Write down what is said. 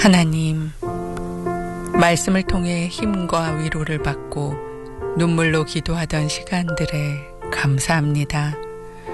하나님, 말씀을 통해 힘과 위로를 받고 눈물로 기도하던 시간들에 감사합니다.